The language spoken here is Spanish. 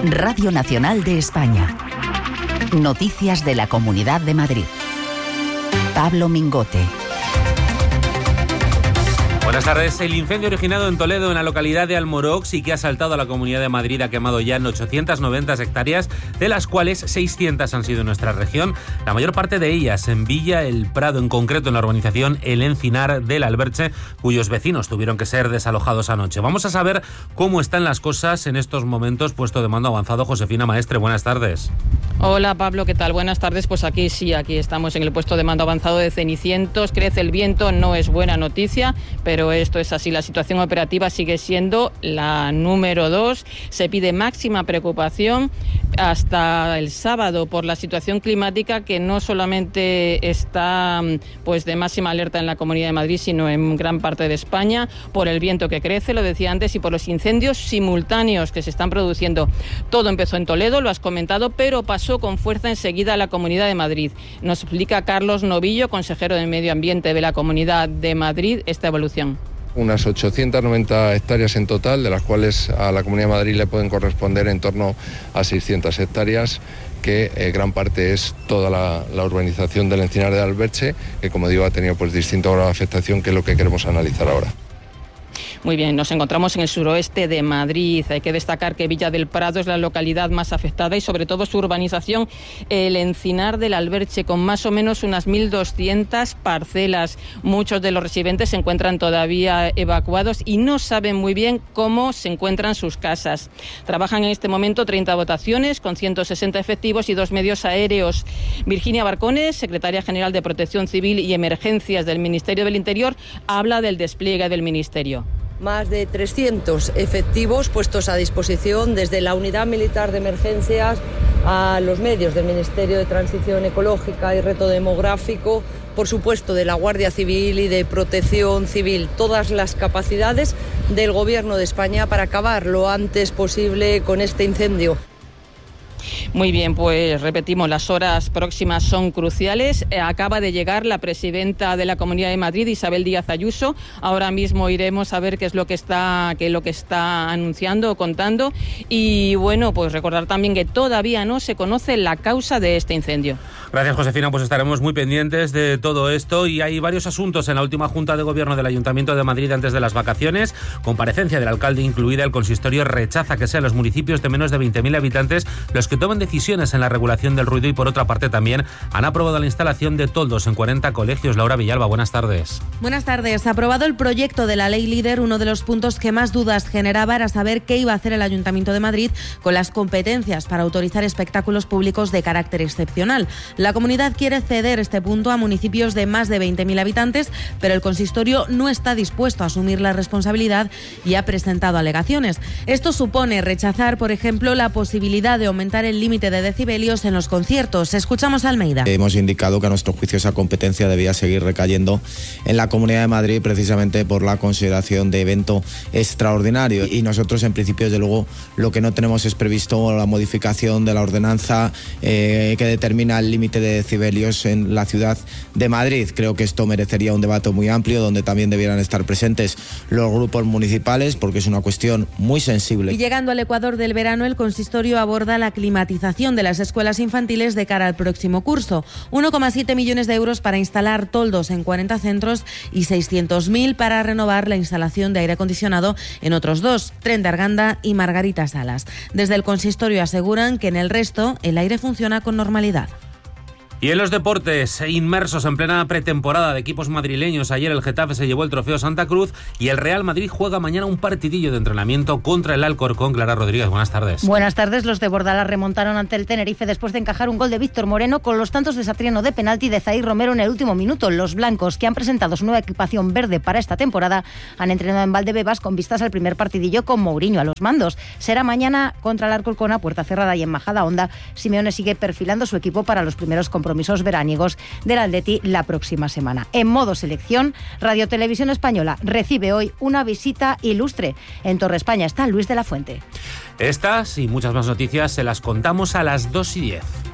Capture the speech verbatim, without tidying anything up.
Radio Nacional de España. Noticias de la Comunidad de Madrid. Pablo Mingote. Buenas tardes. El incendio originado en Toledo, en la localidad de Almorox, y que ha asaltado a la Comunidad de Madrid, ha quemado ya en ochocientas noventa hectáreas, de las cuales seiscientas han sido en nuestra región, la mayor parte de ellas en Villa El Prado, en concreto en la urbanización El Encinar del Alberche, cuyos vecinos tuvieron que ser desalojados anoche. Vamos a saber cómo están las cosas en estos momentos. Puesto de mando avanzado, Josefina Maestre, buenas tardes. Hola Pablo, ¿qué tal? Buenas tardes. Pues aquí sí, aquí estamos en el puesto de mando avanzado de Cenicientos. Crece el viento, no es buena noticia, pero esto es así. La situación operativa sigue siendo la número dos. Se pide máxima preocupación hasta el sábado por la situación climática, que no solamente está pues de máxima alerta en la Comunidad de Madrid, sino en gran parte de España, por el viento que crece, lo decía antes, y por los incendios simultáneos que se están produciendo. Todo empezó en Toledo, lo has comentado, pero pasó con fuerza enseguida a la Comunidad de Madrid. Nos explica Carlos Novillo, consejero de Medio Ambiente de la Comunidad de Madrid, esta evolución. Unas ochocientas noventa hectáreas en total, de las cuales a la Comunidad de Madrid le pueden corresponder en torno a seiscientas hectáreas, que eh, gran parte es toda la, la urbanización del Encinar del Alberche, que como digo ha tenido pues distintos grados de afectación, que es lo que queremos analizar ahora. Muy bien, nos encontramos en el suroeste de Madrid. Hay que destacar que Villa del Prado es la localidad más afectada y sobre todo su urbanización, el Encinar del Alberche, con más o menos unas mil doscientas parcelas. Muchos de los residentes se encuentran todavía evacuados y no saben muy bien cómo se encuentran sus casas. Trabajan en este momento treinta dotaciones con ciento sesenta efectivos y dos medios aéreos. Virginia Barcones, secretaria general de Protección Civil y Emergencias del Ministerio del Interior, habla del despliegue del Ministerio. Más de trescientos efectivos puestos a disposición, desde la Unidad Militar de Emergencias a los medios del Ministerio de Transición Ecológica y Reto Demográfico, por supuesto de la Guardia Civil y de Protección Civil, todas las capacidades del Gobierno de España para acabar lo antes posible con este incendio. Muy bien, pues repetimos, las horas próximas son cruciales. Eh, acaba de llegar la presidenta de la Comunidad de Madrid, Isabel Díaz Ayuso. Ahora mismo iremos a ver qué es lo que está, qué es lo que está anunciando o contando. Y bueno, pues recordar también que todavía no se conoce la causa de este incendio. Gracias, Josefina. Pues estaremos muy pendientes de todo esto, y hay varios asuntos en la última Junta de Gobierno del Ayuntamiento de Madrid antes de las vacaciones. Comparecencia del alcalde incluida. El consistorio rechaza que sean los municipios de menos de veinte mil habitantes los que tomen decisiones en la regulación del ruido, y por otra parte también han aprobado la instalación de toldos en cuarenta colegios. Laura Villalba, buenas tardes. Buenas tardes. Aprobado el proyecto de la ley líder, uno de los puntos que más dudas generaba era saber qué iba a hacer el Ayuntamiento de Madrid con las competencias para autorizar espectáculos públicos de carácter excepcional. La comunidad quiere ceder este punto a municipios de más de veinte mil habitantes, pero el consistorio no está dispuesto a asumir la responsabilidad y ha presentado alegaciones. Esto supone rechazar, por ejemplo, la posibilidad de aumentar el límite de decibelios en los conciertos. Escuchamos a Almeida. Hemos indicado que a nuestro juicio esa competencia debía seguir recayendo en la Comunidad de Madrid, precisamente por la consideración de evento extraordinario, y nosotros en principio desde luego lo que no tenemos es previsto la modificación de la ordenanza eh, que determina el límite de decibelios en la ciudad de Madrid. Creo que esto merecería un debate muy amplio, donde también debieran estar presentes los grupos municipales, porque es una cuestión muy sensible. Y llegando al ecuador del verano, el consistorio aborda la climatización de las escuelas infantiles de cara al próximo curso. uno coma siete millones de euros para instalar toldos en cuarenta centros y seiscientos mil para renovar la instalación de aire acondicionado en otros dos, Tren de Arganda y Margarita Salas. Desde el consistorio aseguran que en el resto el aire funciona con normalidad. Y en los deportes, inmersos en plena pretemporada de equipos madrileños, ayer el Getafe se llevó el trofeo Santa Cruz y el Real Madrid juega mañana un partidillo de entrenamiento contra el Alcorcón. Clara Rodríguez, buenas tardes. Buenas tardes. Los de Bordalás remontaron ante el Tenerife después de encajar un gol de Víctor Moreno con los tantos de Satriano de penalti de Zair Romero en el último minuto. Los blancos, que han presentado su nueva equipación verde para esta temporada, han entrenado en Valdebebas con vistas al primer partidillo con Mourinho a los mandos. Será mañana contra el Alcorcón a puerta cerrada y en Majada Honda. Simeone sigue perfilando su equipo para los primeros compromisos veraniegos del Atleti la próxima semana. En modo selección, Radio Televisión Española recibe hoy una visita ilustre. En Torre España está Luis de la Fuente. Estas y muchas más noticias se las contamos a las dos y diez.